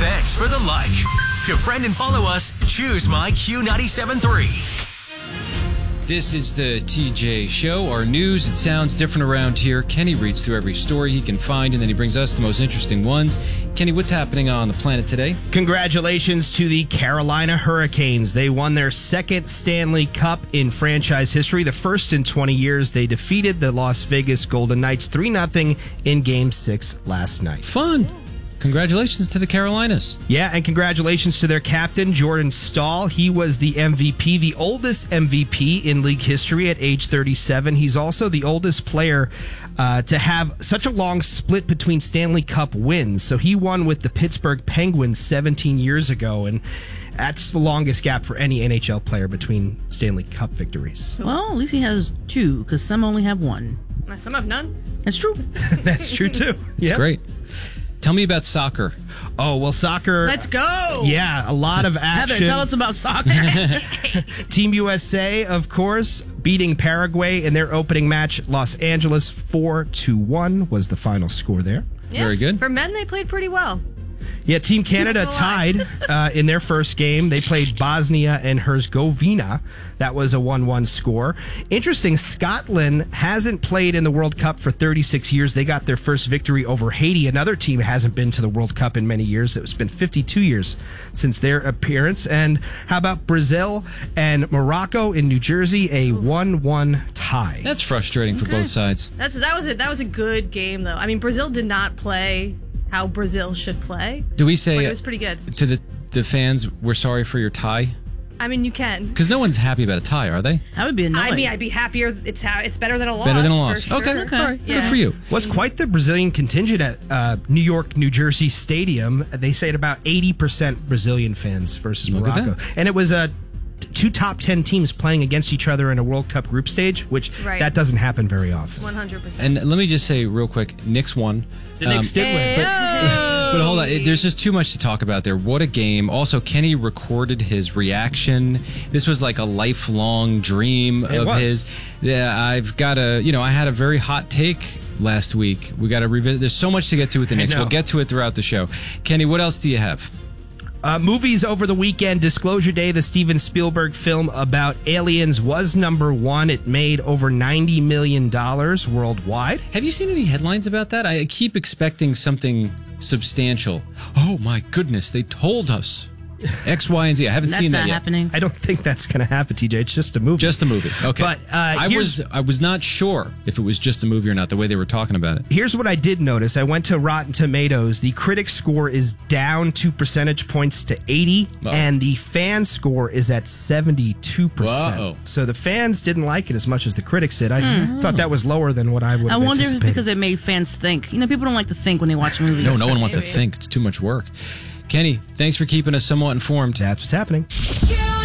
Thanks for the like. To friend and follow us, choose My Q97.3. This is the TJ Show, our news. It sounds different around here. Kenny reads through every story he can find, and then he brings us the most interesting ones. Kenny, what's happening on the planet today? Congratulations to the Carolina Hurricanes. They won their second Stanley Cup in franchise history, the first in 20 years. They defeated the Las Vegas Golden Knights 3-0 in Game 6 last night. Fun. Congratulations to the Carolinas. Yeah, and congratulations to their captain, Jordan Staal. He was the MVP, the oldest MVP in league history at age 37. He's also the oldest player to have such a long split between Stanley Cup wins. So he won with the Pittsburgh Penguins 17 years ago, and that's the longest gap for any NHL player between Stanley Cup victories. Well, at least he has two, because some only have one. Some have none. That's true. That's true, too. It's great. Tell me about soccer. Oh, well, soccer. Let's go. Yeah, a lot of action. Heather, tell us about soccer. Team USA, of course, beating Paraguay in their opening match. Los Angeles 4-1 was the final score there. Yeah, very good. For men, they played pretty well. Yeah, Team Canada tied in their first game. They played Bosnia and Herzegovina. That was a 1-1 score. Interesting, Scotland hasn't played in the World Cup for 36 years. They got their first victory over Haiti. Another team hasn't been to the World Cup in many years. It's been 52 years since their appearance. And how about Brazil and Morocco in New Jersey? A 1-1 tie. That's frustrating for both sides. That was a good game, though. I mean, Brazil did not play how Brazil should play. Do we say but it was pretty good to the fans, we're sorry for your tie? I mean, you can, because no one's happy about a tie, are they? That would be annoying. I mean, I'd be happier. It's better than a loss. Better than a loss. For sure. Okay. All right. Yeah. Good for you. Was quite the Brazilian contingent at New York, New Jersey Stadium. They say about 80% Brazilian fans versus Look at Morocco. that. And it was two top 10 teams playing against each other in a World Cup group stage, which that doesn't happen very often. 100%. And let me just say real quick, Knicks won. The Knicks did win. But hold on, there's just too much to talk about there. What a game. Also, Kenny recorded his reaction. This was like a lifelong dream of his. Yeah, I've got I had a very hot take last week. We got to revisit. There's so much to get to with the Knicks. We'll get to it throughout the show. Kenny, what else do you have? Movies over the weekend. Disclosure Day, the Steven Spielberg film about aliens, was number one. It made over $90 million worldwide. Have you seen any headlines about that? I keep expecting something substantial. Oh my goodness, they told us X, Y, and Z. I haven't seen that yet. That's not happening. I don't think that's going to happen, TJ. It's just a movie. Just a movie. Okay. But I was not sure if it was just a movie or not, the way they were talking about it. Here's what I did notice. I went to Rotten Tomatoes. The critic score is down 2 percentage points to 80, and the fan score is at 72%. Whoa. So the fans didn't like it as much as the critics did. I thought that was lower than what I would have I wonder if it's anticipated. because it made fans think. People don't like to think when they watch movies. No one wants to think. It's too much work. Kenny, thanks for keeping us somewhat informed. That's what's happening. Yeah.